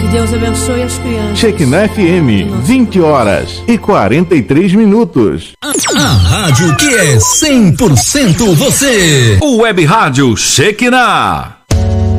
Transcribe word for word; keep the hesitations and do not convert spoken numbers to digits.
Que Deus abençoe as crianças. Shekinah F M, vinte horas e quarenta e três minutos. A rádio que é cem por cento você. O Web Rádio Shekinah.